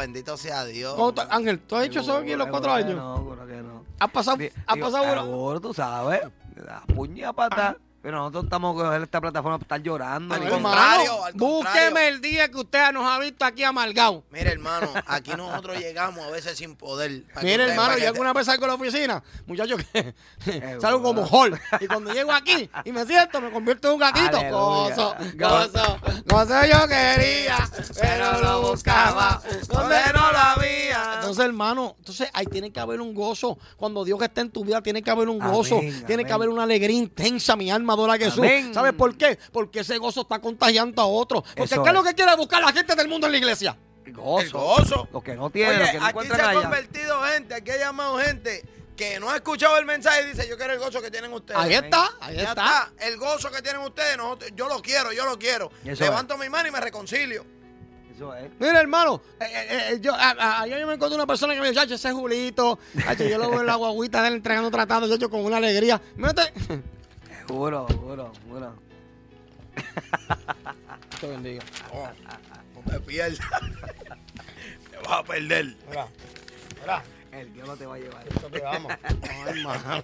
bendito sea Dios. Ángel, ¿tú has hecho eso aquí en los 4 años? No, seguro que no. ¿Has pasado uno? Seguro, tú sabes. La puña pata. Pero nosotros estamos con esta plataforma para estar llorando. Al ¿no? contrario, Búsqueme el día que usted nos ha visto aquí amargado. Mire, hermano, aquí nosotros llegamos a veces sin poder. Mire, hermano, yo alguna vez salgo a la oficina, muchachos, que salgo como Hulk. Y cuando llego aquí y me siento, me convierto en un gatito. Aleluya. Gozo yo quería, pero lo buscaba donde no lo había. Entonces, hermano, ahí tiene que haber un gozo. Cuando Dios está en tu vida, tiene que haber un gozo. Tiene que haber una alegría intensa, mi alma adora a Jesús. Amén. ¿Sabes por qué? Porque ese gozo está contagiando a otros. Porque Eso ¿qué es lo que quiere buscar la gente del mundo en la iglesia? Gozo. El gozo. Lo que no tiene, Oye, lo que no aquí encuentran se ha allá. convertido gente, aquí ha llamado gente que no ha escuchado el mensaje y dice, yo quiero el gozo que tienen ustedes. Ahí está, Ya está. El gozo que tienen ustedes, yo lo quiero. Eso Levanto mi mano y me reconcilio. Eso es. Mira, hermano, ayer yo me encontré una persona que me dijo, chacho, ese es Julito, chacho, yo lo veo en la guaguita de él entregando tratando, chacho, con una alegría. Mírate. Seguro. Te bendiga. No te pierdas. Te vas a perder. Mira, El Dios no te va a llevar. esto te vamos. No, hermano.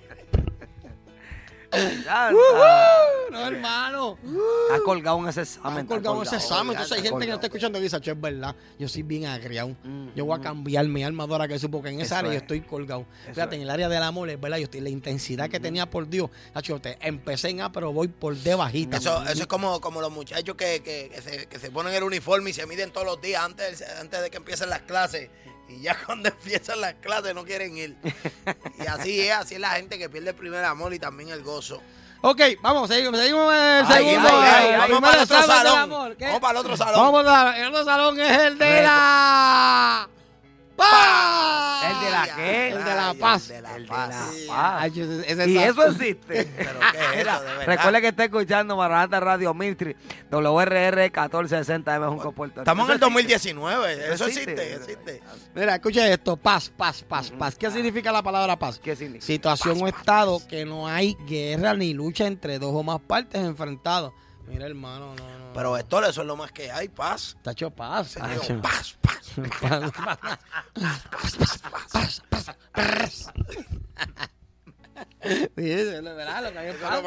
No, hermano. Está colgado en ese examen. Han colgado ese examen. Entonces hay gente que no está escuchando que dice, es verdad, yo soy bien agriado. Yo voy a cambiar mi alma adora que eso, porque en esa área yo estoy colgado. Fíjate, en el área del amor, es verdad, yo estoy, la intensidad que tenía por Dios, empecé en A, pero voy por D bajita. Eso es como los muchachos que se ponen el uniforme y se miden todos los días antes de que empiecen las clases. Y ya cuando empiezan las clases no quieren ir. Y así es la gente que pierde el primer amor y también el gozo. Ok, vamos, seguimos el segundo. Vamos para el otro salón. Vamos Vamos para el otro salón. Vamos el otro salón es el de la paz. ¿El de la qué? El de la paz. El de la El de paz. la Sí. paz. Ay, ese Y es eso existe. ¿Pero qué es Mira, eso, de verdad? recuerde que está escuchando Maranata Radio Ministry, WRR 1460 M Junco, Puerto Rico. Estamos en el Eso 2019. Eso existe. Mira, escucha esto, paz. ¿Qué significa la palabra paz? ¿Qué significa? Situación o estado que no hay guerra ni lucha entre dos o más partes enfrentadas. Mira, hermano, no. Pero esto, eso es lo más que hay, paz. Está hecho paz. Señor, paz. Sí, es verdad, lo que hay es paz.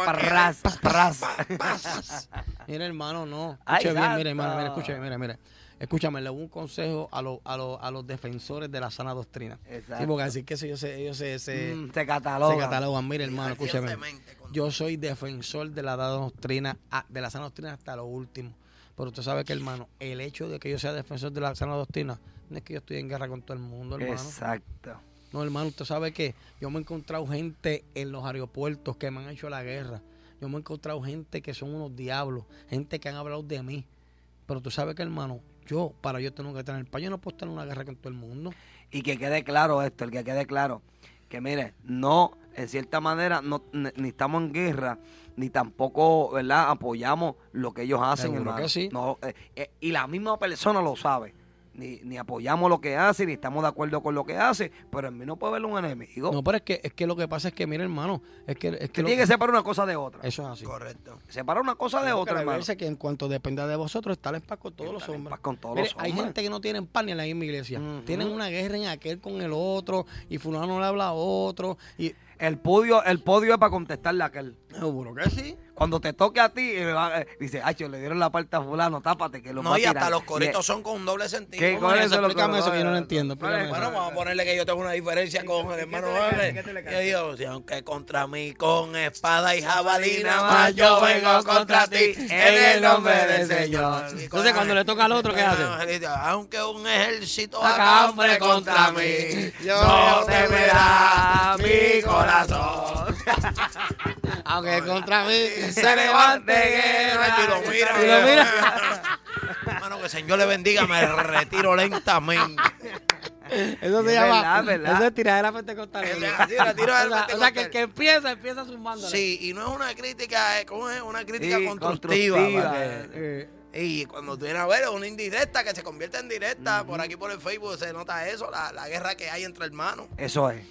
Pras. Mira, hermano, no. Ay, Escuche bien, santo. mira, hermano, mira. Escúchame, le doy un consejo a los defensores de la sana doctrina. Exacto. Sí, porque así que ellos se Se se catalogan. catalogan. Mira, hermano, escúchame. Recientemente, con- Yo soy defensor de la doctrina, de la sana doctrina hasta lo último. Pero usted sabe que, hermano, el hecho de que yo sea defensor de la sana doctrina no es que yo estoy en guerra con todo el mundo, hermano. Exacto. No, hermano, usted sabe que yo me he encontrado gente en los aeropuertos que me han hecho la guerra. Yo me he encontrado gente que son unos diablos, gente que han hablado de mí. Pero tú sabes que, hermano, yo tengo que tener paz. Yo no puedo estar en una guerra con todo el mundo. Y que quede claro esto, que quede claro, que mire, no, en cierta manera, no, ni estamos en guerra, ni tampoco, ¿verdad?, apoyamos lo que ellos hacen, Seguro hermano. que sí. No, y la misma persona lo sabe. Ni apoyamos lo que hace, ni estamos de acuerdo con lo que hace, pero en mí no puede haber un enemigo. No, pero es que lo que pasa es que, mira, hermano, que tiene que separar una cosa de otra. eso es así. Correcto. Separar una cosa de otra, hermano. Recuerda que en cuanto dependa de vosotros, estar en paz con todos los Estar en hombres. paz con todos Mire, los hay hombres. gente que no tienen paz ni en la misma iglesia. Ujú. Tienen una guerra en aquel con el otro, y fulano le habla a otro, y El podio es para contestarle a aquel. seguro que sí. Cuando te toque a ti, dice, le dieron la parte a fulano, tápate que lo va No, a y tirar. hasta los coritos son con un doble sentido. ¿Qué? ¿Cómo ¿Cuál es es eso? lo Explícame eso que yo no lo es? entiendo. ¿Cuál es? Explícame Bueno, vamos a ponerle que yo tengo una diferencia con el hermano Vale. Que digo, si aunque contra mí con espada y jabalina más yo vengo contra ti en el nombre del Señor. Entonces, cuando le toca al otro, ¿qué hace? Aunque un ejército Acampe acampe contra mí, no temerá mi corazón. Aunque contra mí Se levante guerra y lo mira. Y lo mira. Hermano, que el Señor le bendiga, me retiro lentamente. Eso se Es llama. verdad. Eso es tiradera pentecostal. Sí, retiro del O sea, pentecostal. que empieza sumando. Sí, y no es una crítica, ¿cómo es? Una crítica Sí, constructiva. constructiva. para que- y cuando tú vienes a ver, es una indirecta que se convierte en directa. Por aquí por el Facebook se nota eso, la guerra que hay entre hermanos. Eso es.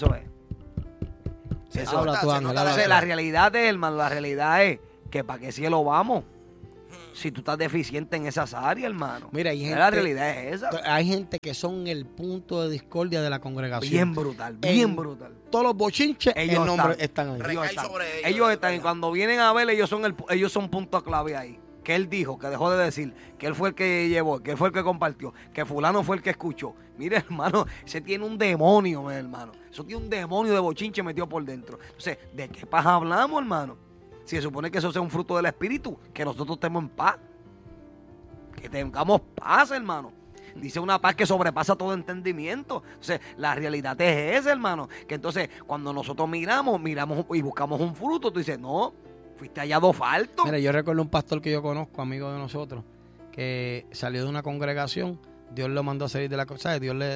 Se Habla nota, tú, se Ángel, nota habla Entonces, tú. la realidad es, hermano, que para qué cielo vamos. si tú estás deficiente en esas áreas, hermano. Mira, hay gente, la realidad es esa. Hay gente que son el punto de discordia de la congregación. Bien brutal, bien brutal. Todos los bochinches, Ellos el nombre están ahí. Recae sobre ellos. Ellos están, y cuando vienen a ver, ellos son punto clave ahí. Que él dijo, que dejó de decir, que él fue el que llevó, que él fue el que compartió, que fulano fue el que escuchó. Mire, hermano, ese tiene un demonio, mi hermano. Eso tiene un demonio de bochinche metido por dentro. Entonces, ¿de qué paz hablamos, hermano? Si se supone que eso sea un fruto del Espíritu, que nosotros estemos en paz. Que tengamos paz, hermano. Dice una paz que sobrepasa todo entendimiento. Entonces, la realidad es esa, hermano. Que entonces, cuando nosotros miramos y buscamos un fruto, tú dices, no, fuiste hallado falto. Mira, yo recuerdo un pastor que yo conozco, amigo de nosotros, que salió de una congregación, Dios lo mandó a salir de la cosa, Dios le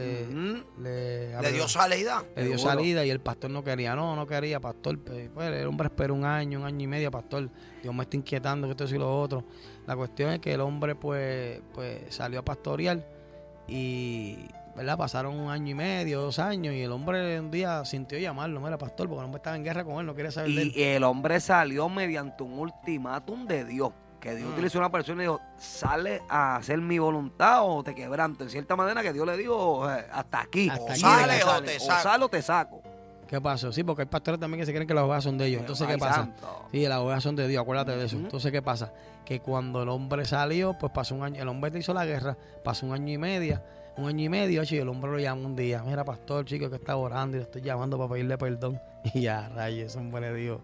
dio salida. Le dio salida y el pastor no quería, pastor. Pues el hombre esperó un año y medio, pastor. Dios me está inquietando que esto y lo otro. La cuestión es que el hombre pues salió a pastorear y, ¿verdad? Pasaron un año y medio, 2 años, y el hombre un día sintió llamarlo, mira, pastor, porque el hombre estaba en guerra con él, no quería saber de él. Y el hombre salió mediante un ultimátum de Dios. Que Dios utilizó a una persona y dijo, sale a hacer mi voluntad o te quebranto. En cierta manera que Dios le dijo, hasta aquí. O sale o te saco. O sale o te saco. ¿Qué pasó? Sí, porque hay pastores también que se creen que las ovejas son de ellos. Entonces, ¿qué pasa? Santo. Sí, las ovejas son de Dios, acuérdate de eso. Entonces, ¿qué pasa? Que cuando el hombre salió, pues pasó un año, el hombre te hizo la guerra, pasó un año y medio, y el hombre lo llama un día, mira, pastor, chico, que está orando y le estoy llamando para pedirle perdón. Y ya, rayos, ese hombre dijo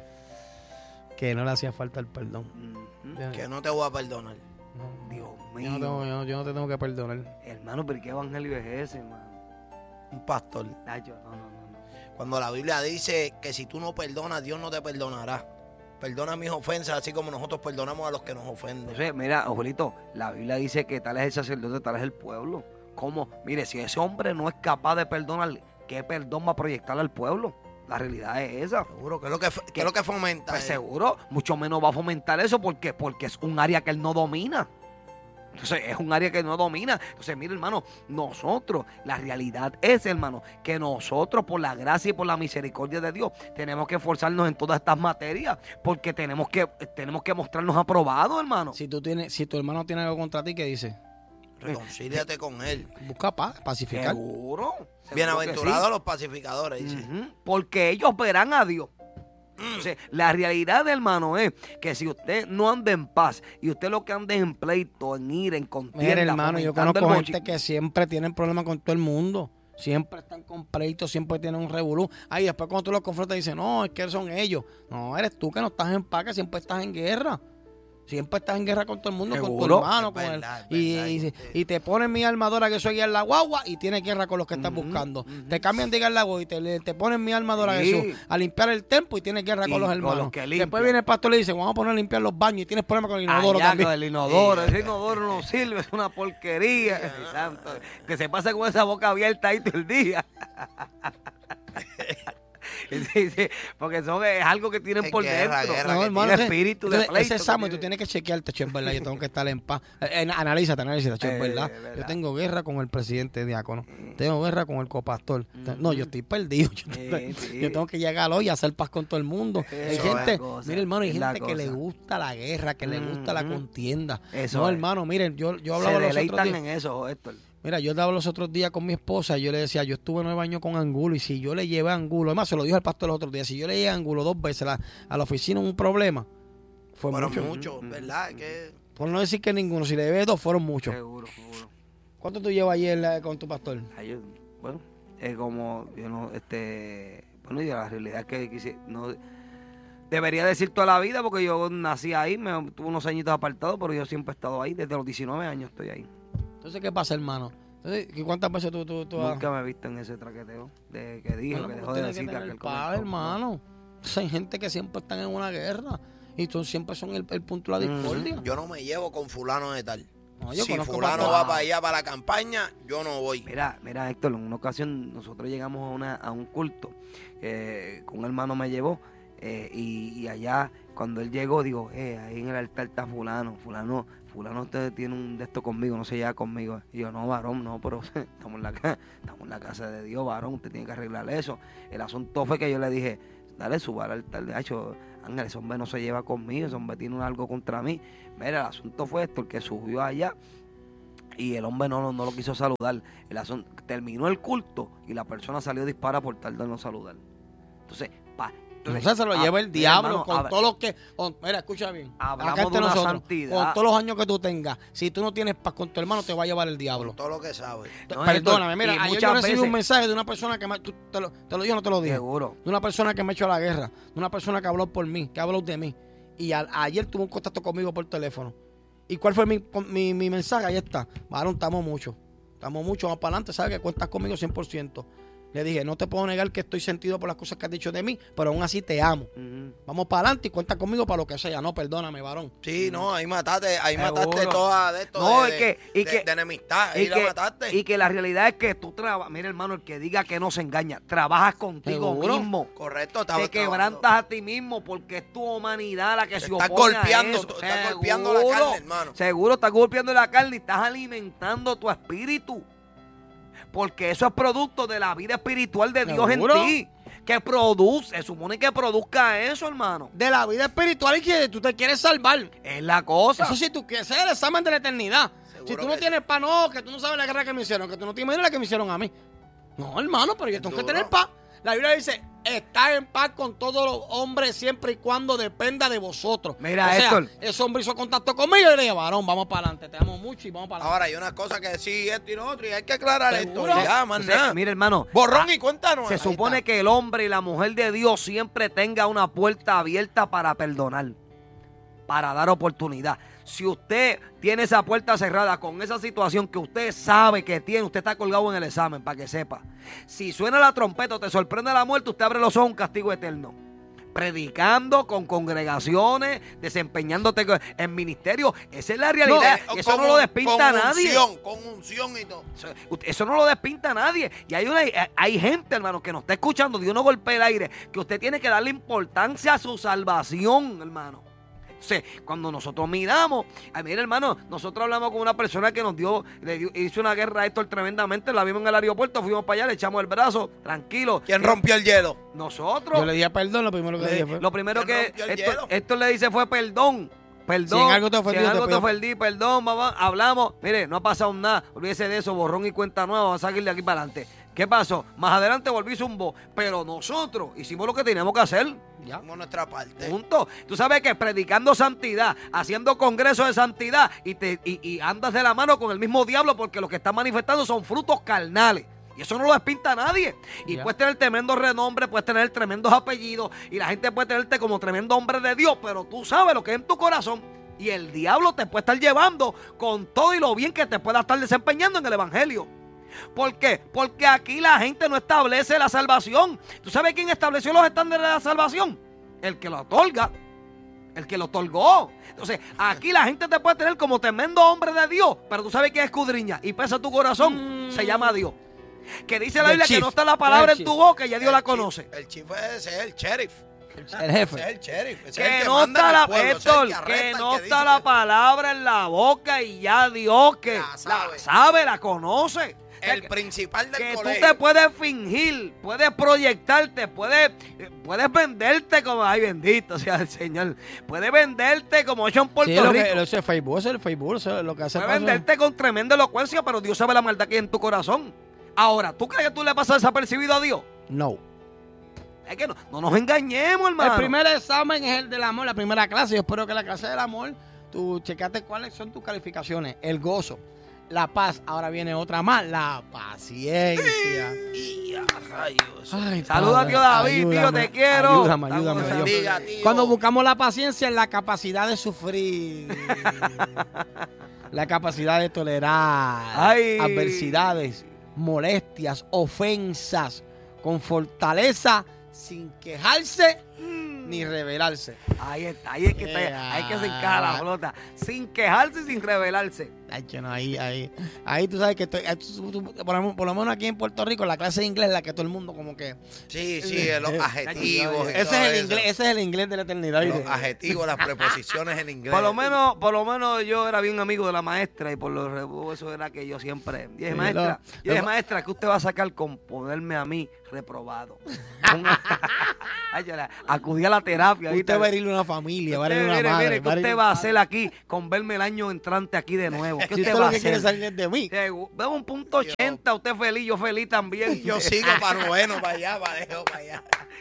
que no le hacía falta el perdón. Que no te voy a perdonar. No, Dios mío. yo no te tengo que perdonar. Hermano, pero ¿qué evangelio es ese, hermano? Un pastor. Nacho, no. Cuando la Biblia dice que si tú no perdonas, Dios no te perdonará. Perdona mis ofensas, así como nosotros perdonamos a los que nos ofenden. Entonces, mira, Joelito, la Biblia dice que tal es el sacerdote, tal es el pueblo. ¿Cómo? Mire, si ese hombre no es capaz de perdonarle, ¿qué perdón va a proyectar al pueblo? La realidad es esa. Seguro, ¿qué es lo que fomenta? Pues seguro, mucho menos va a fomentar eso porque es un área que él no domina. Entonces, es un área que no domina. Entonces, mire, hermano, nosotros, la realidad es, hermano, que nosotros, por la gracia y por la misericordia de Dios, tenemos que esforzarnos en todas estas materias porque tenemos que mostrarnos aprobados, hermano. Si tu hermano tiene algo contra ti, ¿qué dice? Reconcíliate con él. Busca paz, pacificar. Seguro. Bienaventurados los pacificadores, dice. Porque ellos verán a Dios. Entonces, la realidad, hermano, es que si usted no anda en paz y usted lo que anda es en pleito, en ira, en contienda, mira, hermano, yo conozco gente que siempre tienen problemas con todo el mundo. Siempre están con pleitos, siempre tienen un revolú. Ahí después cuando tú los confrontas dicen, no, es que son ellos. No, eres tú que no estás en paz, que siempre estás en guerra. Siempre estás en guerra con todo el mundo, ¿seguro? Con tu hermano, con verdad, él. Y te ponen mi armadora que soy guía en la guagua y tienes guerra con los que estás buscando. Te cambian de guía en la guagua y te ponen mi armadora que soy a limpiar el templo y tienes guerra con los hermanos. Después viene el pastor y le dice, vamos a poner a limpiar los baños y tienes problemas con el inodoro también. El inodoro, ese inodoro no sirve, es una porquería. Santo, que se pasa con esa boca abierta ahí todo el día. Porque es algo que tienen por dentro. No, hermano, espíritu de pleito. Ese examen tú tienes que chequearte, che, es verdad, yo tengo que estar en paz. Analízate, che, es verdad. Yo tengo guerra con el presidente diácono, tengo guerra con el copastor. No, yo estoy perdido. Yo tengo que llegar hoy a hacer paz con todo el mundo. Hay gente, mire, hermano, hay gente que le gusta la guerra, que le gusta la contienda. No, hermano, miren, yo hablaba los otros días. Se deleitan en eso, Héctor. Mira, yo hablaba los otros días con mi esposa y yo le decía, yo estuve 9 años con Angulo y si yo le llevé a Angulo, además se lo dijo al pastor los otros días, si yo le llevé a Angulo 2 veces a la oficina un problema, fueron muchos, ¿verdad? Por no decir que ninguno, si le llevé 2 fueron muchos. Seguro. ¿Cuánto tú llevas ayer con tu pastor? Bueno, es como, yo no, bueno, y la realidad es que no debería decir toda la vida porque yo nací ahí, tuve unos añitos apartados, pero yo siempre he estado ahí, desde los 19 años estoy ahí. Entonces, ¿qué pasa, hermano? Entonces, ¿cuántas veces tú Nunca me he visto en ese traqueteo de que dijo, que dejó de decir que aquel comentó, hermano. Entonces, hay gente que siempre están en una guerra y siempre son el punto de la discordia. Yo no me llevo con fulano de tal. No, si fulano va para allá, para la campaña, yo no voy. Mira, Héctor, en una ocasión nosotros llegamos a un culto con un hermano me llevó y allá cuando él llegó, digo, ahí en el altar está fulano usted tiene un de esto conmigo, no se lleva conmigo. Y yo, no, varón, no, pero estamos en la casa de Dios, varón, usted tiene que arreglar eso. El asunto fue que yo le dije, dale, suba al altar, de hecho, Ángel, ese hombre no se lleva conmigo, ese hombre tiene algo contra mí. Mira, el asunto fue esto, el que subió allá y el hombre no lo quiso saludar. Terminó el culto y la persona salió disparada por tal de no saludar. Entonces, se lo lleva el diablo, hermano, con todo lo que... mira, escucha bien. Hablamos de una santidad. Con todos los años que tú tengas, si tú no tienes paz con tu hermano, te va a llevar el diablo. Con todo lo que sabes. Perdóname, mira, ayer yo recibí un mensaje de una persona que te lo dije o no te lo dije. Seguro. De una persona que me echó a la guerra, de una persona que habló por mí, que habló de mí. Y ayer tuvo un contacto conmigo por teléfono. ¿Y cuál fue mi mensaje? Ahí está. Varón, estamos mucho, vamos para adelante, sabes que cuentas conmigo 100%. Le dije, no te puedo negar que estoy sentido por las cosas que has dicho de mí, pero aún así te amo. Vamos para adelante y cuenta conmigo para lo que sea. No, perdóname, varón. Sí, no, ahí mataste toda de esto no, de enemistad. Ahí la mataste. Y que la realidad es que tú trabajas, mira hermano, el que diga que no se engaña, trabajas contigo mismo. Correcto. Te quebrantas a ti mismo porque es tu humanidad la que se opone golpeando, a eso. Estás golpeando la carne, hermano. Seguro, estás golpeando la carne y estás alimentando tu espíritu. Porque eso es producto de la vida espiritual de Dios en ti. Que produce, supone que produzca eso, hermano. De la vida espiritual y que tú te quieres salvar. Es la cosa. Eso sí, tú quieres hacer el examen de la eternidad. Seguro si tú no tienes paz, no, que tú no sabes la guerra que me hicieron, que tú no te imaginas la que me hicieron a mí. No, hermano, pero yo tengo que tener paz. La Biblia dice, está en paz con todos los hombres siempre y cuando dependa de vosotros. Mira, o sea, Héctor, ese hombre hizo contacto conmigo y le dije, varón, vamos para adelante, te amo mucho y vamos para adelante. Ahora, hay una cosa que sí, esto y lo otro, y hay que aclarar ¿Seguro? esto. Ya, man, nada. Mira, hermano. Borrón y cuéntanos. Se supone que el hombre y la mujer de Dios siempre tenga una puerta abierta para perdonar, para dar oportunidad. Si usted tiene esa puerta cerrada con esa situación que usted sabe que tiene, usted está colgado en el examen, para que sepa. Si suena la trompeta o te sorprende la muerte, usted abre los ojos a un castigo eterno. Predicando con congregaciones, desempeñándote en ministerio. Esa es la realidad. Eso no lo despinta a nadie. Con unción y todo. Eso no lo despinta a nadie. Y hay gente, hermano, que nos está escuchando, Dios no golpea el aire, que usted tiene que darle importancia a su salvación, hermano. Cuando nosotros miramos, mira hermano, nosotros hablamos con una persona que hizo una guerra a Héctor tremendamente, la vimos en el aeropuerto, fuimos para allá, le echamos el brazo, tranquilo. ¿Quién rompió el hielo? Nosotros. Yo le dije perdón, lo primero que dije fue. Lo primero que Héctor le dice fue perdón. Perdón, si en algo te ofendí, perdón, mamá, hablamos, mire, no ha pasado nada, olvídese de eso, borrón y cuenta nueva, vamos a seguir de aquí para adelante. ¿Qué pasó? Más adelante volví zumbo, pero nosotros hicimos lo que teníamos que hacer. Ya. Hicimos nuestra parte. Punto. Tú sabes que predicando santidad, haciendo congresos de santidad y andas de la mano con el mismo diablo porque lo que están manifestando son frutos carnales. Y eso no lo despinta a nadie. Y puedes tener tremendo renombre, puedes tener tremendos apellidos y la gente puede tenerte como tremendo hombre de Dios, pero tú sabes lo que es en tu corazón. Y el diablo te puede estar llevando con todo y lo bien que te pueda estar desempeñando en el evangelio. ¿Por qué? Porque aquí la gente no establece la salvación. ¿Tú sabes quién estableció los estándares de la salvación? El que lo otorga. El que lo otorgó. Entonces, aquí la gente te puede tener como tremendo hombre de Dios, pero tú sabes quién escudriña y pesa tu corazón. Se llama Dios. Que dice la Biblia que no está la palabra en tu boca y ya Dios la conoce. El chief es el sheriff. El jefe. Es el sheriff. Que no está la palabra en la boca y ya Dios que la sabe, la conoce. El principal del colegio. Que tú te puedes fingir, puedes proyectarte, puedes venderte como, ay bendito sea el Señor, puedes venderte como hecho en Puerto Rico. Eso es Facebook, eso es el Facebook, eso es lo que hace. Puedes venderte con tremenda elocuencia, pero Dios sabe la maldad que hay en tu corazón. Ahora, ¿tú crees que tú le pasas desapercibido a Dios? No. Es que no nos engañemos, hermano. El primer examen es el del amor, la primera clase. Yo espero que la clase del amor, tú checate cuáles son tus calificaciones. El gozo, la paz. Ahora viene otra más, la paciencia. Y a rayos. Ay, saluda a tío David, tío, te quiero. Ayúdame. Diga, tío. Cuando buscamos la paciencia, la capacidad de sufrir. La capacidad de tolerar adversidades, molestias, ofensas, con fortaleza, sin quejarse ni rebelarse. Ahí está, ahí es que se encaja la flota. Sin quejarse y sin rebelarse. Nacho, no, ahí tú sabes que por lo menos aquí en Puerto Rico la clase de inglés es la que todo el mundo como que... Sí, los adjetivos. Ese es el inglés de la eternidad. Los adjetivos, las preposiciones en inglés. Por lo menos yo era bien amigo de la maestra y por lo eso era que yo siempre dije, maestra, ¿qué usted va a sacar con ponerme a mí reprobado? Acudí a la terapia. Usted va a herirle a una familia, va a herirle a una madre. Mire, ¿qué usted va a hacer aquí con verme el año entrante aquí de nuevo? ¿Qué usted va a hacer? Quiere salir de mí. Veo un punto 80, usted feliz, yo feliz también. Yo sigo para noveno, para allá, para allá.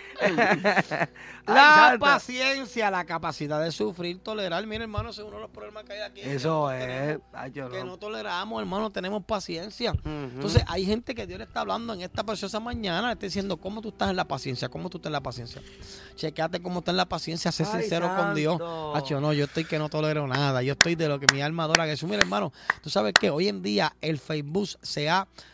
La paciencia, la capacidad de sufrir, tolerar. Mira, hermano, ese es uno de los problemas que hay aquí. Eso es. Que no toleramos, hermano, tenemos paciencia. Entonces, hay gente que Dios le está hablando en esta preciosa mañana, le está diciendo cómo tú estás en la paciencia, cómo tú estás en la paciencia. Chequéate cómo estás en la paciencia, sé sincero con Dios. No, yo estoy que no tolero nada, yo estoy de lo que mi alma adora a Jesús. Mira, hermano, tú sabes que hoy en día el Facebook se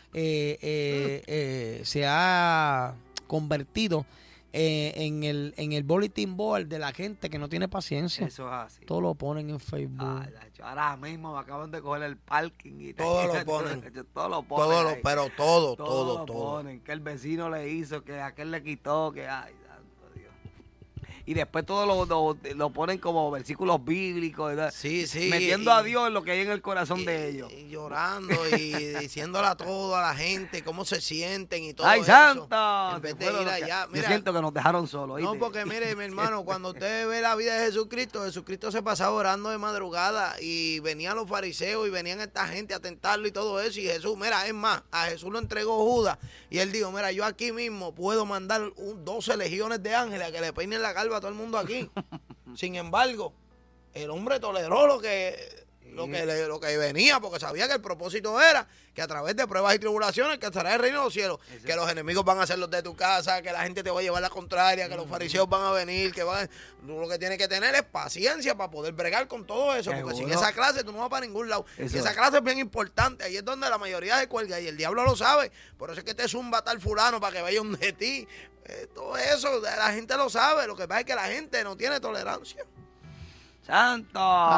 ha convertido en el bulletin board de la gente que no tiene paciencia. Eso es así. Todo lo ponen en Facebook. Ahora mismo me acaban de coger el parking y todo lo ponen. Todo lo ponen. Todo lo ponen. Que el vecino le hizo, que aquel le quitó, que ay, santo Dios. Y después todo lo ponen como versículos bíblicos, ¿verdad? Sí. Metiendo a Dios en lo que hay en el corazón de ellos. Y llorando y diciéndole a todo a la gente cómo se sienten y todo ¡Ay, eso. santo! En vez de ir allá. Mira, yo siento que nos dejaron solos. No, porque mire, mi hermano, cuando usted ve la vida de Jesucristo se pasaba orando de madrugada y venían los fariseos y venían esta gente a tentarlo y todo eso. Y Jesús, mira, es más, a Jesús lo entregó Judas y él dijo, mira, yo aquí mismo puedo mandar 12 legiones de ángeles a que le peinen la calva a todo el mundo aquí. Sin embargo, el hombre toleró lo que venía, porque sabía que el propósito era que a través de pruebas y tribulaciones que estará el reino de los cielos, que los enemigos van a ser los de tu casa, que la gente te va a llevar la contraria, que los fariseos van a venir, tú lo que tienes que tener es paciencia para poder bregar con todo eso, porque sin esa clase tú no vas para ningún lado. Y esa clase es bien importante, ahí es donde la mayoría se cuelga y el diablo lo sabe, por eso es que te zumba tal fulano para que vaya un de ti. Todo eso, la gente lo sabe, lo que pasa es que la gente no tiene tolerancia. ¡Santo!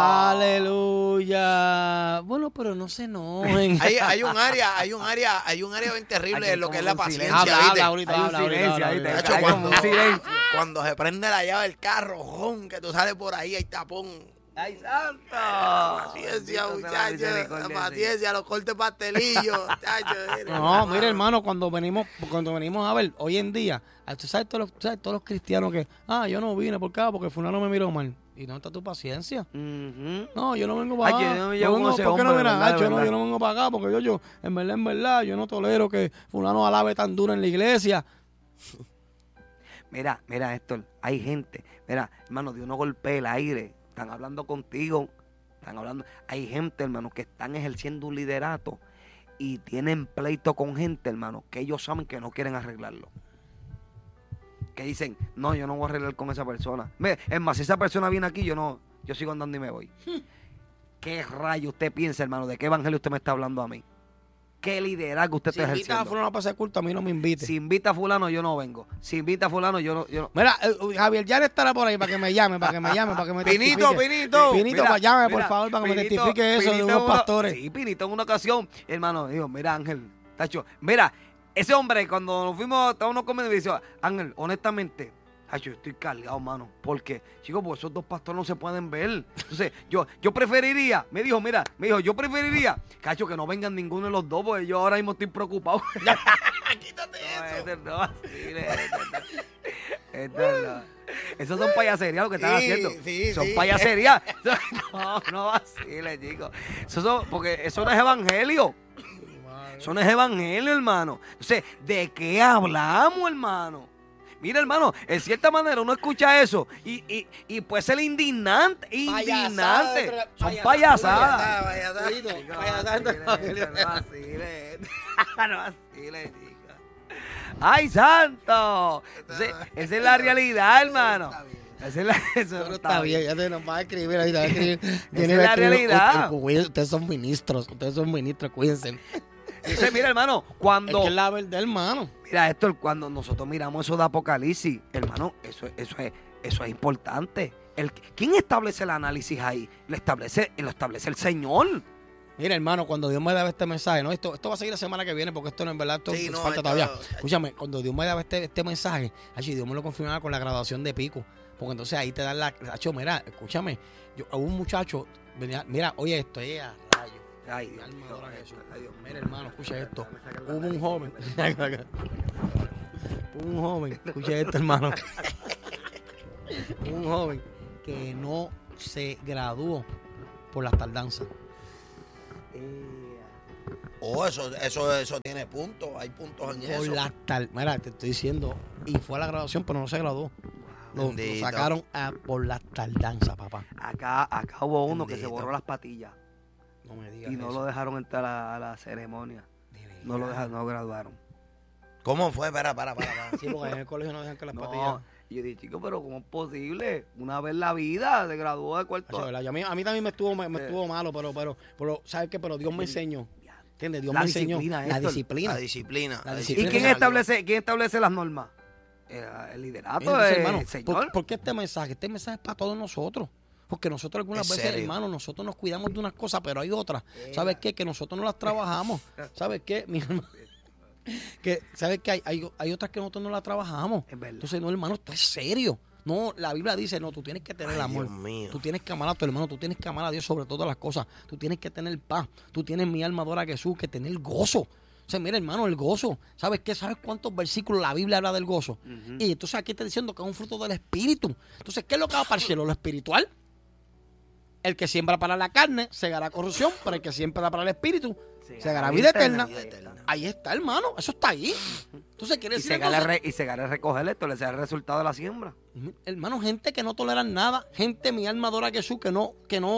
¡Aleluya! Bueno, pero no se enojen. Hay un área bien terrible en lo que es la paciencia. Cuando se prende la llave del carro, que tú sales por ahí, hay tapón. ¡Ay, santo! Paciencia, muchachos. La paciencia, los cortes pastelillos. No, mira, hermano, cuando venimos a ver, hoy en día, tú sabes todos los cristianos que, yo no vine por acá porque fulano me miró mal. ¿Y dónde está tu paciencia? No, yo no vengo para acá. ¿Por qué no vienes? Yo no vengo para acá porque yo, en verdad, yo no tolero que fulano alabe tan duro en la iglesia. Mira, Héctor, hay gente, hermano, Dios no golpea el aire. Están hablando contigo, hay gente, hermano, que están ejerciendo un liderato y tienen pleito con gente, hermano, que ellos saben que no quieren arreglarlo. Que dicen, no, yo no voy a arreglar con esa persona. Es más, si esa persona viene aquí, yo sigo andando y me voy. ¿Qué rayo usted piensa, hermano? ¿De qué evangelio usted me está hablando a mí? ¿Qué liderazgo usted está ejerciendo? Si invita a fulano para hacer culto, a mí no me invite. Si invita a fulano, yo no vengo. Si invita a fulano, yo no. Mira, Javier ya estará por ahí para que me llame, para que me Pinito. Mira, llame, por favor, para que me testifique eso de unos pastores. Sí, Pinito, en una ocasión, hermano, dijo, mira, Ángel, tacho, mira, ese hombre, cuando nos fuimos, estábamos comiendo, me dice, Ángel, honestamente, yo estoy cargado, mano. Porque, chicos, pues esos dos pastores no se pueden ver. Entonces, yo preferiría, me dijo, yo preferiría, cacho, que no vengan ninguno de los dos, porque yo ahora mismo estoy preocupado. Quítate eso. Esos son payaserías lo que están haciendo. Son sí. payaserías. No vaciles, chicos. Porque eso no es evangelio. Eso no es evangelio, hermano. Entonces, ¿de qué hablamos, hermano? Mira, hermano, en cierta manera uno escucha eso y puede ser indignante. Son payasadas. No vaciles, chicos. ¡Ay, santo! Esa es la realidad, hermano. Eso está bien, ya te nos va a escribir ahorita. Esa es la realidad. Ustedes son ministros, cuídense. Dice, mira, hermano, cuando... Es que es la verdad, hermano. Mira, Héctor, cuando nosotros miramos eso de Apocalipsis, hermano, eso es importante. ¿Quién establece el análisis ahí? Lo establece el Señor. Mira, hermano, cuando Dios me daba este mensaje, no, esto va a seguir la semana que viene, porque esto no en verdad, esto Sí, no, falta esto- todavía. Escúchame, cuando Dios me daba este mensaje, ay, Dios me lo confirmaba con la graduación de Pico, porque entonces ahí te dan mira, escúchame, hubo un muchacho, mira, oye esto, rayo. Ay, Mi Dios alma mío, adora a Jesús. ay, Dios mío. Mira, hermano, escucha esto. Hubo un joven. Hubo un joven, escucha esto, hermano. Hubo un joven que no se graduó por las tardanzas. Eso tiene puntos, hay puntos en Por eso. las Mira, te estoy diciendo, y fue a la graduación, pero no se graduó. Lo Bendito. sacaron por las tardanzas, papá. Acá hubo uno que se Bendito. borró las patillas No me digas y no eso. lo dejaron entrar a la ceremonia. De verdad. No lo dejaron, no lo graduaron. ¿Cómo fue? Para. Sí, porque en el colegio no dejan que las No, patillas. y yo dije, chico, pero ¿cómo es posible? Una vez en la vida se graduó de cuarto. Eso, ¿verdad? Y a mí también me estuvo malo, pero ¿sabes qué? Pero Dios me enseñó. ¿Entiendes? Dios La me enseñó disciplina, la Héctor. disciplina. La disciplina. La ¿Y disciplina. quién establece? establece las normas? El liderato, Entonces, hermano, el señor. ¿por qué este mensaje? Este mensaje es para todos nosotros. Porque nosotros algunas ¿En veces, serio? hermano, nosotros nos cuidamos de unas cosas, pero hay otras. ¿Sabes qué? Que nosotros no las trabajamos. ¿Sabes qué? Mi hermano, que, ¿sabes qué? Hay otras que nosotros no las trabajamos. Es verdad. Entonces, no, hermano, esto es serio. No, la Biblia dice, no, tú tienes que tener Ay, amor. Dios mío. Tú tienes que amar a tu hermano, tú tienes que amar a Dios sobre todas las cosas. Tú tienes que tener paz. Tú tienes mi alma adora a Jesús, que tener gozo. O sea, mira, hermano, el gozo. ¿Sabes qué? ¿Sabes cuántos versículos la Biblia habla del gozo? Y entonces aquí está diciendo que es un fruto del Espíritu. Entonces, ¿qué es lo que va para el cielo? Lo espiritual. El que siembra para la carne, segará corrupción, pero el que siembra para el Espíritu, segará vida eterna. Vida eterna. Ahí está, hermano. Eso está ahí. Entonces, quiere Y decir... se gana recoger esto, le sea el resultado de la siembra. Hermano, gente que no toleran nada, gente, mi alma adora a Jesús, que no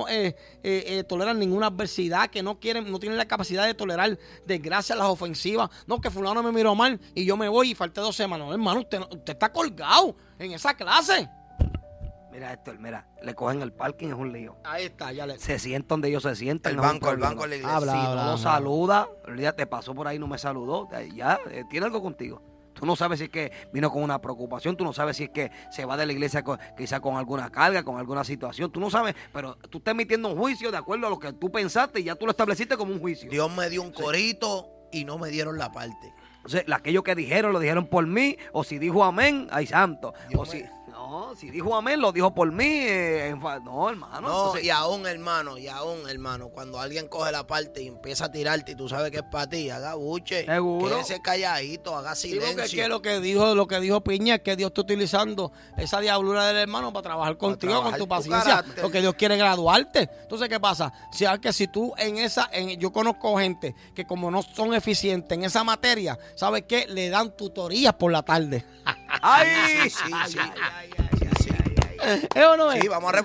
toleran ninguna adversidad, que no tienen la capacidad de tolerar desgracias, las ofensivas. No, que fulano me miró mal y yo me voy y falté 2 semanas. No, hermano, usted está colgado en esa clase. Mira, Héctor, mira, le cogen el parking, es un lío. Ahí está, ya le... Se sientan donde ellos se sientan. El no es un banco de problema. la iglesia. Habla, Si habla, no lo habla. saluda, olvídate, pasó por ahí, no me saludó. Ya, tiene algo contigo. Tú no sabes si es que vino con una preocupación, tú no sabes si es que se va de la iglesia quizá con alguna carga, con alguna situación, tú no sabes, pero tú estás emitiendo un juicio de acuerdo a lo que tú pensaste y ya tú lo estableciste como un juicio. Dios me dio un corito y no me dieron la parte. Entonces, aquellos que dijeron, lo dijeron por mí, o si dijo amén, ay santo. Dios O si, me- no, si dijo amén, lo dijo por mí. No, hermano. No, entonces- y aún, hermano, cuando alguien coge la parte y empieza a tirarte y tú sabes que es para ti, haga buche. Seguro. Quédese calladito, haga Sí, porque es silencio. que lo que dijo Piña es que Dios está utilizando esa diablura del hermano para trabajar contigo, trabajar con tu tu paciencia, carácter. porque Dios quiere graduarte. Entonces, ¿qué pasa? Si tú yo conozco gente que como no son eficientes en esa materia, ¿sabes qué? Le dan tutorías por la tarde. ¡Ay! Sí, sí, sí. Sí, sí. ¿Es o no es? Sí, vamos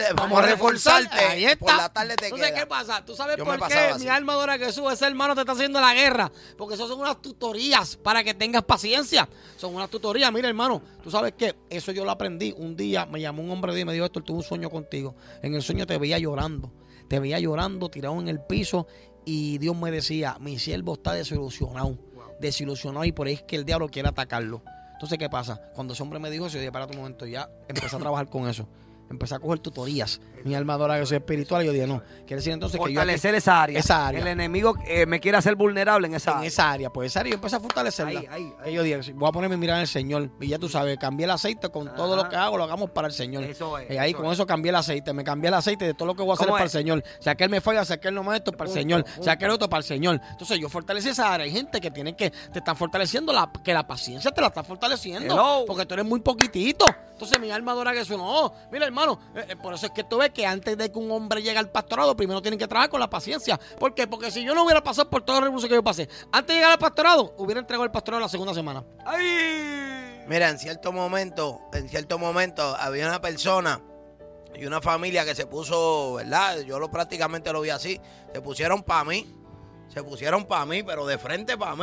a reforzarte. Ahí está. Por la tarde te Entonces, queda. ¿qué pasa? ¿Tú sabes Yo me por qué pasaba así. mi alma adora a Jesús? Ese hermano te está haciendo la guerra. Porque eso son unas tutorías para que tengas paciencia. Son unas tutorías. Mira, hermano, ¿tú sabes qué? Eso yo lo aprendí. Un día me llamó un hombre y me dijo, Héctor, tuve un sueño contigo. En el sueño te veía llorando. Te veía llorando, tirado en el piso. Y Dios me decía, mi siervo está desilusionado. Desilusionado y por ahí es que el diablo quiere atacarlo. Entonces, ¿qué pasa? Cuando ese hombre me dijo eso, yo dije, para tu momento, ya empecé a trabajar con eso. Empecé a coger tutorías. Mi alma adora que soy espiritual. Y yo dije, no. Quiere decir entonces que yo Fortalecer esa área. esa área. El enemigo me quiere hacer vulnerable en esa en área. esa área, pues esa área yo empecé a fortalecerla. Ahí. Que yo dije, voy a ponerme a mirar en el Señor. Y ya tú sabes, cambié el aceite con todo lo que hago, lo hagamos para el Señor. Eso es, Y ahí eso con es. eso cambié el aceite. Me cambié el aceite de todo lo que voy a hacer es ¿Cómo para el es? Señor. Si aquel me falla, si aquel no me esto, para el Señor. Si aquel otro, para el Señor. Entonces yo fortalecí esa área. Hay gente que te están fortaleciendo, que la paciencia te la está fortaleciendo. Hello. Porque tú eres muy poquitito. Entonces mi alma adora que eso. No, mira hermano, por eso es que tú ves que antes de que un hombre llegue al pastorado, primero tienen que trabajar con la paciencia. ¿Por qué? Porque si yo no hubiera pasado por todo el revolución que yo pasé, antes de llegar al pastorado, hubiera entregado el pastorado la segunda semana. ¡Ay! Mira, en cierto momento había una persona y una familia que se puso, ¿verdad? Yo prácticamente lo vi así. Se pusieron para mí, pero de frente para mí.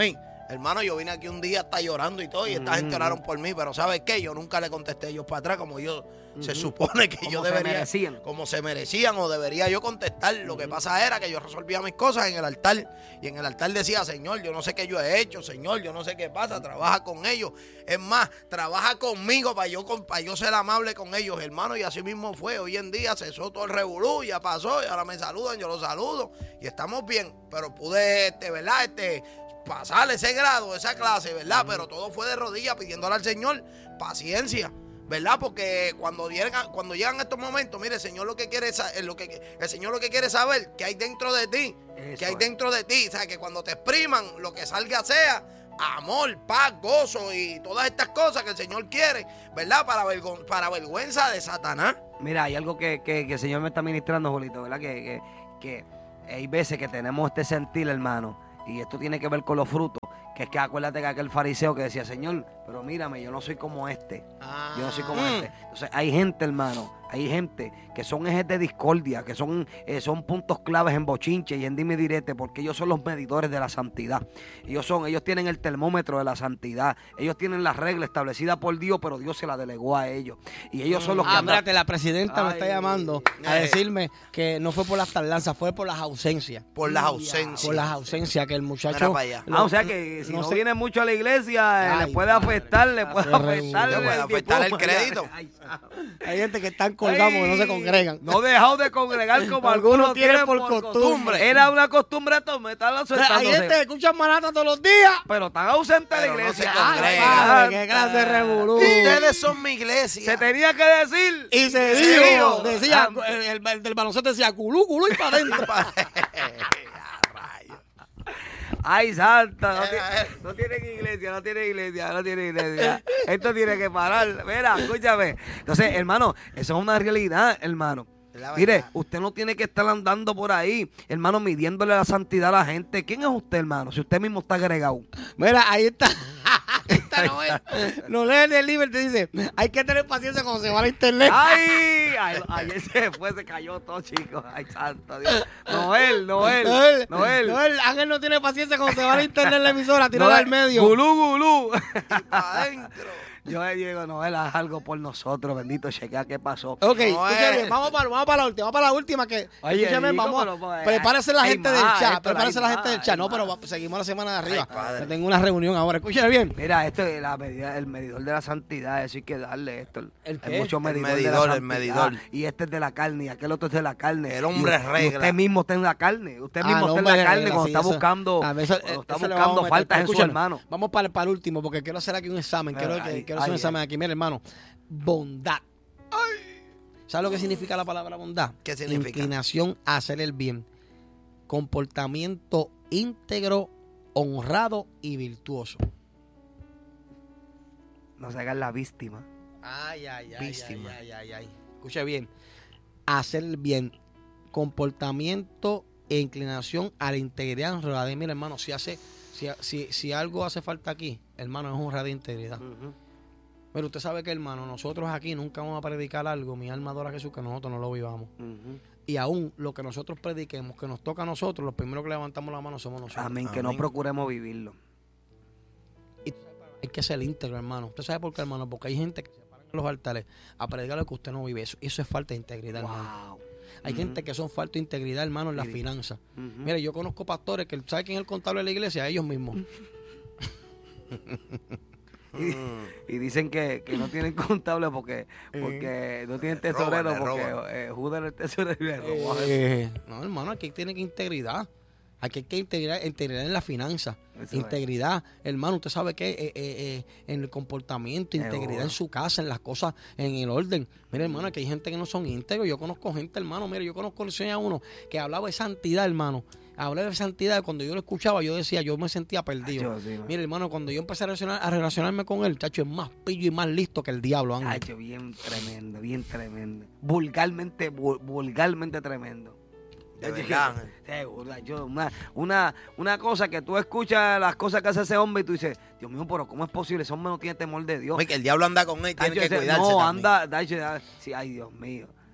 Hermano, yo vine aquí un día hasta llorando y todo, y esta gente oraron por mí, pero ¿sabes qué? Yo nunca le contesté a ellos para atrás como yo se supone que Como yo se debería. merecían. Como se merecían o debería yo contestar. Lo que pasa era que yo resolvía mis cosas en el altar. Y en el altar decía, Señor, yo no sé qué yo he hecho, Señor, yo no sé qué pasa, trabaja con ellos. Es más, trabaja conmigo para yo ser amable con ellos, hermano, y así mismo fue. Hoy en día cesó todo el revolú, ya pasó, y ahora me saludan, yo los saludo, y estamos bien. Pero pude, ¿verdad? Pasar ese grado, esa clase, ¿verdad? Pero todo fue de rodillas pidiéndole al Señor paciencia, ¿verdad? Porque cuando llegan estos momentos, mire, el Señor lo que quiere el Señor lo que quiere saber qué hay dentro de ti, qué hay dentro de ti, o sea, que cuando te expriman, lo que salga sea amor, paz, gozo y todas estas cosas que el Señor quiere, ¿verdad? Para vergüenza de Satanás. Mira, hay algo que el Señor me está ministrando, Julito, ¿verdad? Que hay veces que tenemos este sentir, hermano, y esto tiene que ver con los frutos, que es que acuérdate que aquel fariseo que decía, Señor, pero mírame, yo no soy como este, yo no soy como este. Entonces hay gente, hermano, hay gente que son ejes de discordia, que son puntos claves en bochinche y en dime y direte, porque ellos son los medidores de la santidad. Ellos tienen el termómetro de la santidad. Ellos tienen la regla establecida por Dios, pero Dios se la delegó a ellos. Y ellos son los que Espérate, la presidenta me está llamando a decirme que no fue por las tardanzas, fue por las ausencias. Por las ausencias. Por las ausencias, que el muchacho... Mira para allá. o sea que si no sé. viene mucho a la iglesia, le puede afectar, Le puede afectar el crédito. Hay gente que están colgados porque no se congregan. No dejado de congregar como algunos tienen por costumbre. Era una costumbre estar Hay ausentándose. gente que escucha manata todos los días. Pero están ausentes de la Pero no iglesia. se congregan. Padre, qué clase de revolú. Ustedes son mi iglesia. Se tenía que decir. Y se dijo, decía, el del baloncesto decía culú y para adentro. Ay, santa, no tienen iglesia. Esto tiene que parar. Mira, escúchame. Entonces, hermano, eso es una realidad, hermano. Mire, usted no tiene que estar andando por ahí, hermano, midiéndole la santidad a la gente. ¿Quién es usted, hermano? Si usted mismo está agregado. Mira, ahí está. No lee el libro y te dice, hay que tener paciencia cuando se va a la internet. Ay, ayer se cayó todo, chicos. Ay, santo Dios. Noel. Ángel no tiene paciencia cuando se va a la internet en la emisora, tírala al medio. Gulú. Adentro. Yo le digo, Noel, haz algo por nosotros, bendito, chequea qué pasó. Ok, escúchame, vamos para la última, que oye, escúchame, prepárese la gente del chat, no, pero seguimos la semana de arriba. Ay, tengo una reunión ahora, escúchame bien. Mira, esto es el medidor de la santidad, eso hay que darle esto. ¿El qué? Hay muchos medidores de medidor, la el medidor. Y este es de la carne, y aquel otro es de la carne. El hombre y regla. usted mismo está en la carne, usted mismo el está en hombre la carne regla, cuando sí, está eso. buscando, A veces, eso le vamos a meter, faltas en su escúchame, hermano. Vamos para el último, porque quiero hacer aquí un examen. Quiero hacer un examen aquí. Mira, hermano, bondad. ¿Sabes lo que significa la palabra bondad? ¿Qué significa? Inclinación a hacer el bien. Comportamiento íntegro, honrado y virtuoso. No se hagan la víctima. Ay. Víctima. Escuche bien. Hacer el bien. Comportamiento e inclinación a la integridad, honradez. Mira, hermano, si algo hace falta aquí, hermano, es honradez e integridad. Pero usted sabe que, hermano, nosotros aquí nunca vamos a predicar algo, mi alma adora a Jesús, que nosotros no lo vivamos. Y aún lo que nosotros prediquemos, que nos toca a nosotros, los primeros que levantamos la mano somos nosotros. Amén, que no procuremos vivirlo. Y hay que ser íntegro, hermano. ¿Usted sabe por qué, hermano? Porque hay gente que se para en los altares a predicar lo que usted no vive. Eso es falta de integridad, hermano. Hay gente que son falta de integridad, hermano, en las finanzas. Mire, yo conozco pastores que, ¿sabe quién es el contable de la iglesia? Ellos mismos. Y dicen que no tienen contable porque no tienen tesorero, porque Judas era el tesorero y le robó. No, hermano, aquí tiene que integridad. Aquí hay que integridad en la finanza. Eso Integridad, hermano, usted sabe que en el comportamiento, integridad en su casa, en las cosas, en el orden. Mira, hermano, aquí hay gente que no son íntegros. Yo conozco gente, hermano, mire, yo conozco a uno que hablaba de santidad, hermano. Hablaba de santidad, cuando yo lo escuchaba, yo decía, yo me sentía perdido. Mira, hermano, cuando yo empecé a relacionarme con él, chacho, es más pillo y más listo que el diablo, Ángel. Chacho, bien tremendo. Vulgarmente tremendo. De verdad, Seguro, una cosa que tú escuchas las cosas que hace ese hombre y tú dices, Dios mío, pero ¿cómo es posible? Ese hombre no tiene temor de Dios. Oye, que el diablo anda con él, tiene que cuidarse no, también. anda, sí, ay, Dios mío.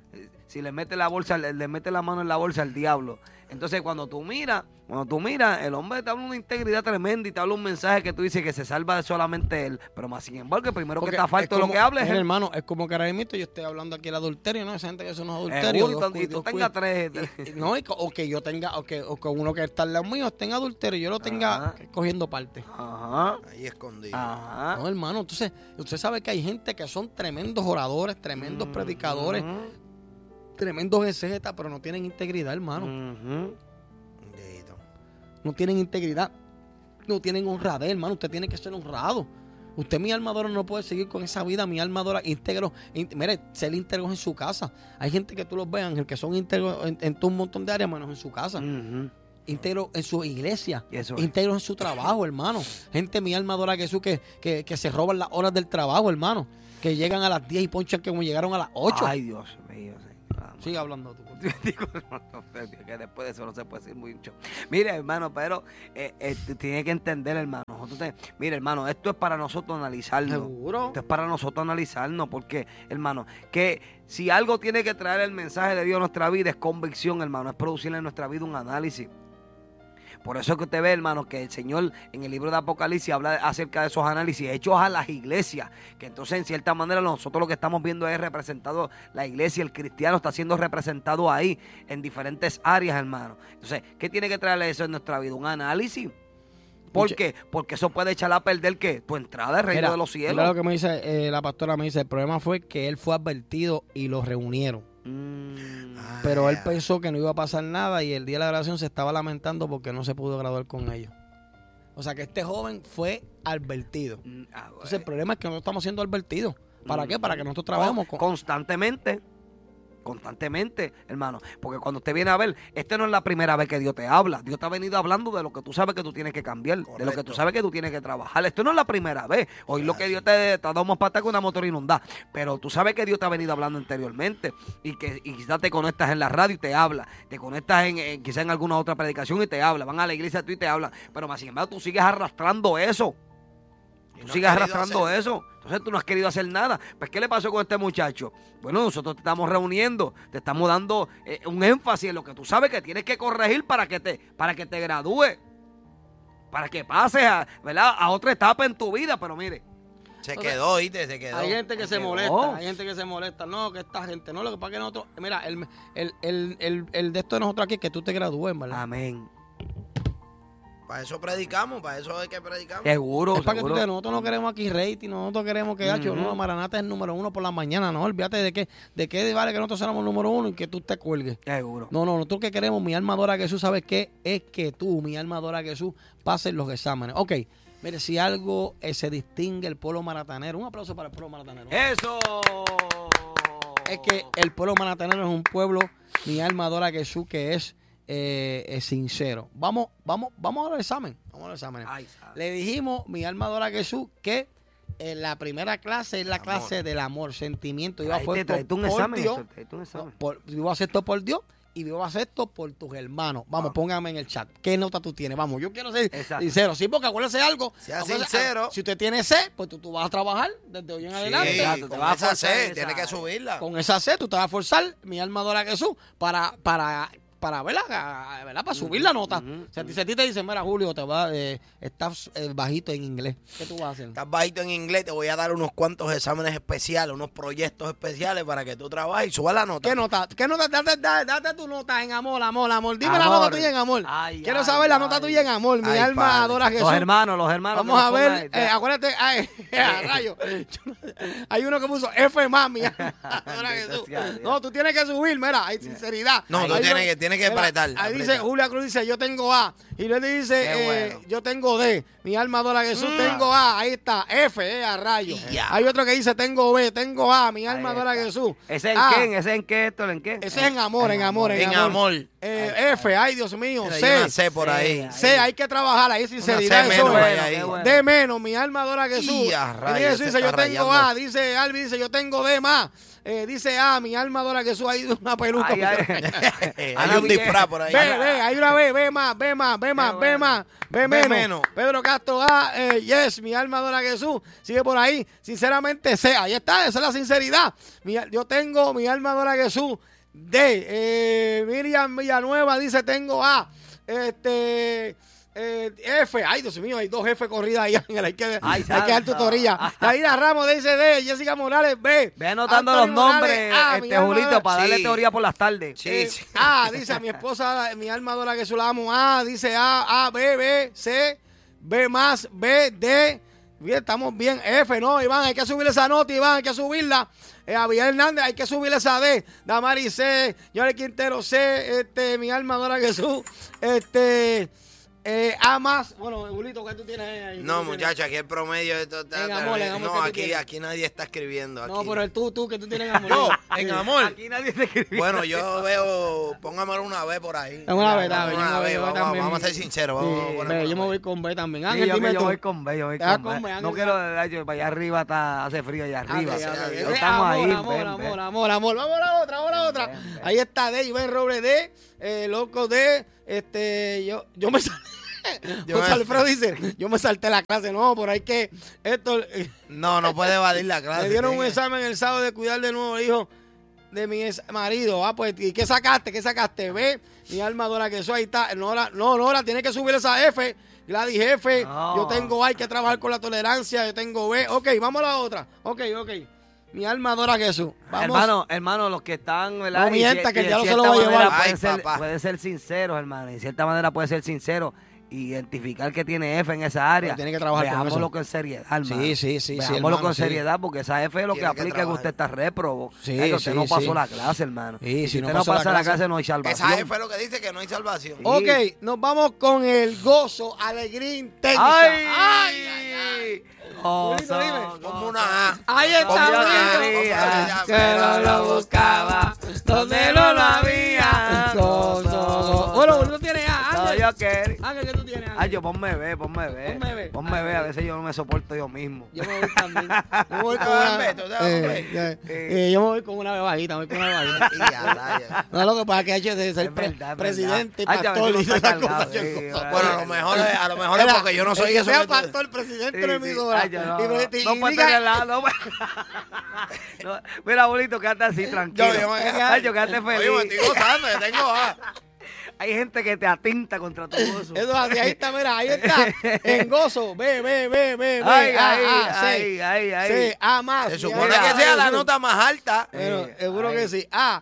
si le mete la bolsa, le mete la mano en la bolsa al diablo. Entonces cuando tú miras, el hombre te habla una integridad tremenda y te habla un mensaje que tú dices que se salva de solamente él. Pero más sin embargo, el primero Porque que está falto de lo que habla es él. hermano, es como que ahora mismo yo estoy hablando aquí del adulterio, ¿no? Esa gente que eso no es adulterio. Y tú tengas tres. No, o que yo tenga, o que uno que está al lado mío tenga adulterio y yo lo tenga cogiendo parte. Ajá. Ahí escondido. Ajá. No, hermano, entonces, usted sabe que hay gente que son tremendos oradores, tremendos predicadores, tremendos exégetas, pero no tienen integridad, hermano. Bendito. No tienen integridad, no tienen honradez, hermano. Usted tiene que ser honrado. Usted, mi alma adora, no puede seguir con esa vida. Mi alma adora, íntegro. Mire, ser íntegros en su casa. Hay gente que tú los veas, Ángel, que son íntegros en todo un montón de áreas, menos en su casa. Íntegros en su iglesia, íntegros en su trabajo, hermano. Gente, mi alma adora a Jesús, que se roban las horas del trabajo, hermano. Que llegan a las 10 y ponchan como llegaron a las 8. Ay, Dios mío. Sigue hablando tú. Digo, que después de eso no se puede decir mucho. Mire, hermano, pero tiene que entender, hermano. Mire, hermano, esto es para nosotros analizarnos. ¿Seguro? Esto es para nosotros analizarnos, porque, hermano, que si algo tiene que traer el mensaje de Dios a nuestra vida es convicción, hermano, es producirle en nuestra vida un análisis. Por eso es que usted ve, hermano, que el Señor en el libro de Apocalipsis habla acerca de esos análisis hechos a las iglesias. Que entonces, en cierta manera, nosotros lo que estamos viendo es representado, la iglesia, el cristiano está siendo representado ahí en diferentes áreas, hermano. Entonces, ¿qué tiene que traerle eso en nuestra vida? Un análisis. ¿Por qué? Porque eso puede echar a perder, ¿qué? Tu entrada al reino de los cielos. Mira lo que me dice la pastora, me dice, el problema fue que él fue advertido y lo reunieron. Pero él pensó que no iba a pasar nada y el día de la graduación se estaba lamentando porque no se pudo graduar con ellos. O sea que este joven fue advertido. Entonces el problema es que no estamos siendo advertidos. ¿Para qué? Para que nosotros trabajemos constantemente, hermano. Porque cuando usted viene a ver, no es la primera vez que Dios te habla. Dios te ha venido hablando de lo que tú sabes que tú tienes que cambiar. Correcto. De lo que tú sabes que tú tienes que trabajar. Esto no es la primera vez. Hoy lo que Dios te ha dado más pata con una motor inundada. Pero tú sabes que Dios te ha venido hablando anteriormente. Y quizás te conectas en la radio y te habla. Te conectas quizás en alguna otra predicación y te habla. Van a la iglesia tú y te hablan. Pero más sin embargo tú sigues arrastrando eso. Tú sigues arrastrando eso. Entonces tú no has querido hacer nada. Pues ¿qué le pasó con este muchacho? Bueno, nosotros te estamos reuniendo, te estamos dando un énfasis en lo que tú sabes que tienes que corregir para que te gradúes, para que pases a otra etapa en tu vida. Pero mire, se quedó. Hay gente que se molesta, no, que esta gente, no, lo que pasa es que nosotros, mira, el de esto de nosotros aquí es que tú te gradúes, ¿verdad? Amén. Para eso predicamos, para eso es que predicamos. Seguro, es para que nosotros no queremos aquí rating, nosotros queremos que no, Maranata es el número 1 por la mañana, no, olvídate de qué vale que nosotros seamos el número 1 y que tú te cuelgues. Seguro. No, nosotros que queremos, mi alma adora a Jesús, ¿sabes qué? Es que tú, mi alma adora a Jesús, pases los exámenes. Ok, mire, si algo se distingue el pueblo maratanero, un aplauso para el pueblo maratanero. ¡Eso! Es que el pueblo maratanero es un pueblo, mi alma adora a Jesús, que es sincero. Vamos a los exámenes. Le dijimos, mi alma adora a Jesús, que la primera clase es la clase del amor, sentimiento. Yo voy a hacer esto por Dios y yo voy a hacer esto por tus hermanos. Vamos, póngame en el chat. ¿Qué nota tú tienes? Vamos, yo quiero ser sincero. Sí, porque acuérdese algo. Sea sincero. Si usted tiene C, pues tú vas a trabajar desde hoy en adelante. Exacto, con esa C, tienes que subirla. Con esa C, tú te vas a forzar, mi alma adora a Jesús, para verla, para subir la nota. Si a ti te dicen, mira, Julio, estás bajito en inglés, ¿qué tú vas a hacer? Estás bajito en inglés, te voy a dar unos cuantos exámenes especiales, unos proyectos especiales para que tú trabajes y subas la nota. ¿Qué nota? Date tu nota en amor. Dime la nota tuya en amor. Quiero saber la nota tuya en amor. Mi alma adora a Jesús. Los hermanos. Vamos a ver, acuérdate, rayo. Hay uno que puso F más, mi alma adora a Jesús. No, tú tienes que subir, mira, hay sinceridad. No, tú tienes que apretar. Ahí dice, Julia Cruz dice, yo tengo A. Y él dice, yo tengo D. Mi alma adora a Jesús, tengo A. Ahí está, F, a rayo. Hay otro que dice, tengo B, tengo A. Mi alma adora a Jesús. ¿Ese en qué? ¿Ese en qué? ¿Esto en qué? Ese es en amor. F, ay, Dios mío. C. C por ahí. C, hay que trabajar. Ahí sinceridad. D menos, mi alma adora a Jesús. Y Jesús dice, yo tengo A. Dice Albi, dice, yo tengo D más. Dice, mi alma adora a Jesús, hay una peluca. Hay un disfraz por ahí. Hay una B menos. Pedro Castro yes, mi alma adora a Jesús. Sigue por ahí. Sinceramente, C. Ahí está, esa es la sinceridad. Yo tengo, mi alma adora a Jesús. D. Miriam Villanueva dice, tengo A. F. Ay, Dios mío, hay 2 F corridas ahí, Ángel. Hay que dar tutoría. Yaira Ramos dice D. Jessica Morales, B. Ve anotando Anthony los nombres, Morales, A, Julito, para darle Sí. teoría por las tardes. Sí. A, dice a mi esposa, mi alma adora que la amo. A, dice A, B, B, C, B más, B, D. Bien, estamos bien. F, no, Iván, hay que subirle esa nota, Iván, hay que subirla. Abigail Hernández, hay que subirle esa D. Damari C, Johnny Quintero C, mi alma adora Jesús. A más, bueno, Julito, ¿qué tú tienes ahí? No, muchachos, aquí el promedio de esto está. En amor, no, ¿qué tú aquí, tienes? aquí nadie está escribiendo. Aquí. No, pero el tú, que tú tienes amor. Yo, en amor. Aquí nadie te escribió. Bueno, yo veo, póngame una B por ahí. Una B, Vamos, yo una me B, voy vamos, también. vamos a ser sinceros. Vamos a poner B, una yo me B. voy con B también. Sí, Ángel, dime yo tú. voy con B, yo voy Te vas con B. con B, No Ángel. quiero, allá arriba hace frío allá arriba. Ok, ok. No estamos ahí. Amor. Vamos a la otra. Ven. Ahí está D, Iván Robles D, Loco D, yo me salté. José Alfredo dice, yo me salté la clase, no, por ahí que esto No puede evadir la clase. me dieron un tiene- examen el sábado de cuidar del nuevo hijo de mi ex marido. Pues, ¿y qué sacaste? B, mi alma adora que eso ahí está. Nora, tiene que subir esa F. Gladys F, No. yo tengo A, hay que trabajar con la tolerancia, yo tengo B. Ok, vamos a la otra. Ok. Mi alma adora a Jesús. Vamos. Hermano, los que están, ¿verdad? No mienta, que de ya no se cierta lo va a manera llevar. Ay, papá. puede ser sinceros, hermano. En cierta manera puede ser sincero. Identificar que tiene F en esa área. Pero tiene que trabajar con Veámoslo eso. con seriedad, hermano. Sí, Veámoslo hermano, con sí. seriedad, porque esa F es lo que Tiene que aplica que trabajar. usted está réprobo. Sí, Que usted sí, no pasó sí. la clase, hermano. Sí, Y si no usted no pasó la pasa la clase, clase, no hay salvación. Esa F es lo que dice que no hay salvación. Sí. Ok, nos vamos con el gozo, alegría intensa. ¡Ay! Julito, dime. Como una A. Ahí está, Como una A. Julito. que no lo buscaba, donde no lo había. Gozo. Bueno, Julito tiene A. No, Ángel, yo quería. Ángel, ¿qué tú tienes? Ángel? Ay, yo ponme B. Ponme B. Ponme B, a veces yo no me soporto yo mismo. Yo me voy también. Yo me voy con ¿Tú te vas una, en B? ¿Tú te vas con yo me voy con una bebadita, Y a rayos. No, lo que pasa es que hay que ser Es verdad, es presidente y verdad. Ay, ya pastor ves, y no esas está cosas. cargado, sí, Bueno, a lo mejor es porque yo no soy el que eso. sea que tú- pastor, presidente de la Sí, sí. emisora. Ay, yo no, y no, y no puede diga- tener la. No, no. Mira, abuelito, quédate así, tranquilo. Yo me- Ay, yo quédate feliz. Oye, me estoy gozando, yo tengo A. Hay gente que te atinta contra tu gozo. Eso es así, ahí está, mira, ahí está. En gozo, B, Ay, C, A más. Se mi supone alma que sea la Jesús. nota más alta. Bueno, seguro ay. que sí. A,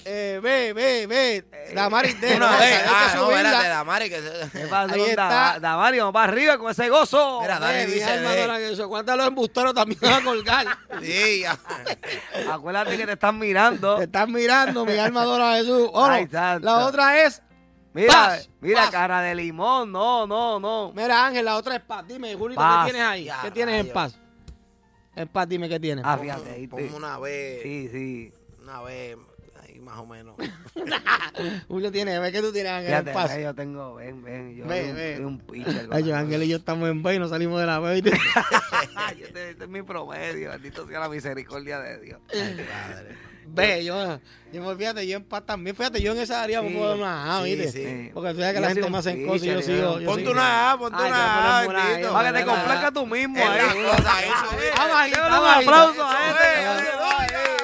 B, Damaris D. Una no, vez. esa hay que No, espérate, subirla. Damari. ¿Qué pasó Ahí con está. Damari? Vamos para arriba con ese gozo. Mira, Dani Mi dice alma D. adora a Jesús. ¿Cuántos los embusteros también van a colgar? Sí, ya. Acuérdate que te están mirando. Te están mirando, mi alma adora a Jesús. Ay, Bueno, santo. la otra es, Mira, Paz, mira, paz. cara de limón. No. mira Ángel, la otra es paz. Dime, Julito, Paz. ¿qué tienes ahí? Ya, ¿Qué tienes en rayos. paz? En paz, dime qué tienes. Ah, fíjate, ahí Ponme una B. Sí. Una B. Ahí más o menos. Julio tiene, ve que tú tienes Ángel en paz. Fíjate, yo tengo, ven. Yo Ve, soy ve. un pitcher. Ay, yo, Ángel y yo estamos en B y no salimos de la B. ¿viste? Este es mi promedio. Bendito sea la misericordia de Dios. Padre. B, fíjate, yo en paz también. Fíjate, yo en esa área me Sí, puedo dar una A, sí, ¿viste? sí. Porque tú sabes que Yo la soy gente un me hace cosas y yo pitcher, sigo. yo Ponte sí. una A, ponte Ay, una A, ponemos una A, bendito. Para que te Venga, complazca tú mismo Es ahí. la cosa, eso es. Ah, bajito, Dale un bajito. aplauso a Eso este. es.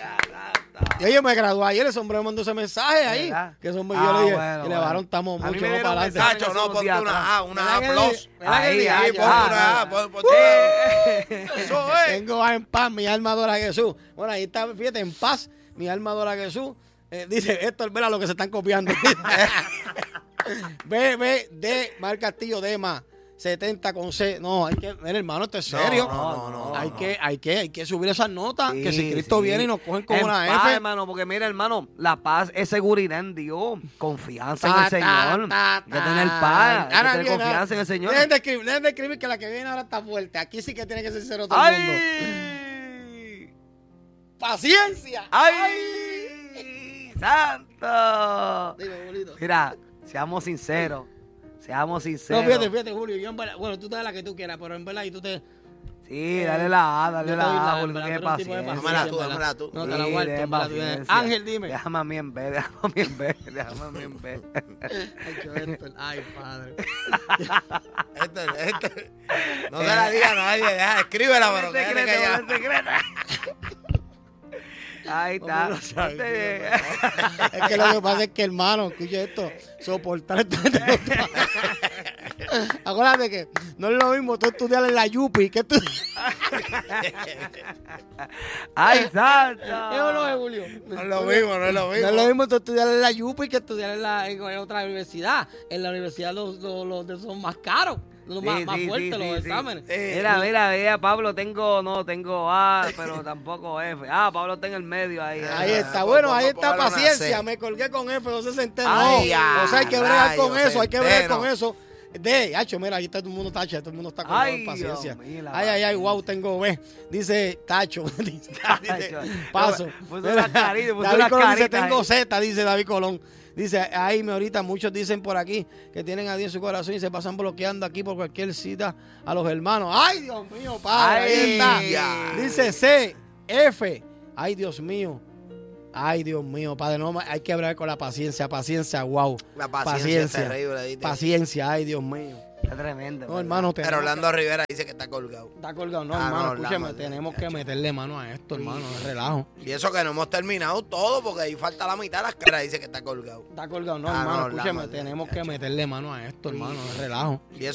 Y oye, me gradué ayer, el sombrero me mandó ese mensaje ahí. ¿Verdad? Que son Ah, yo le dije, bueno, y le bueno. varón, estamos A mí mucho me más dieron para adelante. mensaje. Tacho, no, ponte una A, una A+. ¿Verdad que sí? Ahí, Sí, ponte Ah, una A. ponte Eso es. Tengo A en paz, mi alma adora a Jesús. Bueno, ahí está, fíjate, en paz, mi alma adora a Jesús. Dice Héctor Vela lo que se están copiando. B, D, Mar Castillo, Dema, 70 con C. No, hay que, mira, hermano, esto es serio. No. Hay que subir esas notas, Sí, que si Cristo sí. viene y nos cogen con En una paz, F. hermano, porque mira, hermano, la paz es seguridad en Dios, confianza en el Señor. Hay que tener paz, hay que Ahora tener bien, confianza en el Señor. Dejen de escribir que la que viene ahora está fuerte. Aquí sí que tiene que ser sincero todo el mundo. ¡Ay! ¡Paciencia! ¡Ay! ¡Santo! Dime, bonito. Mira, seamos sinceros. No, fíjate, Julio. Yo en verdad, bueno, tú te das la que tú quieras, pero en verdad, y tú te. Sí, dale la A, yo dale te doy la A, en porque verdad, tiene tú eres un tipo de paciencia. Dámela tú, en verdad. dámela tú. No, te la Sí, guardo, ten en verdad, tú paciencia. tienes. Ángel, dime. Déjame a mí en B, déjame a mí en B, déjame a mí en B. Ay, padre. Este. No se la diga a nadie, escríbela, pero quédate callado. Ahí está. Es que lo que pasa es que, hermano, escucha esto, soportar esto. Acuérdate que no es lo mismo tú estudiar en la Yupi que tú. ¡Ay, santo! ¿Eso no es, Julio? No es lo mismo, no es lo mismo. No es lo mismo tú estudiar en la Yupi que estudiar en otra universidad. En la universidad los son más caros, más fuertes los exámenes. Mira, Pablo, tengo A, pero tampoco F. Pablo está en el medio ahí. Ahí está, bueno, ahí está paciencia. Me colgué con F, no se senté. O sea, hay que bregar con eso, hay que bregar con eso. Mira, ahí está todo el mundo tacha, todo el mundo está con paciencia. Ay, wow, tengo B. Dice Tacho. dice, paso. Puso la carita, David Colón dice, tengo Z, dice David Colón. Dice, ahorita muchos dicen por aquí que tienen a Dios en su corazón y se pasan bloqueando aquí por cualquier cita a los hermanos. Ay, Dios mío, padre, ahí está. Dice C, F. Ay, Dios mío, padre, no, hay que hablar con la paciencia, wow. La paciencia es terrible. Paciencia, ay, Dios mío. Está tremendo. No, hermano, pero Orlando Rivera dice que está colgado. Está colgado, no, hermano, escúchame, tenemos que meterle mano a esto, hermano, no es relajo. Y eso que no hemos terminado todo, porque ahí falta la mitad de las caras, dice que está colgado. Está colgado, no, hermano, escúchame, tenemos que meterle mano a esto, hermano, no es relajo. Y eso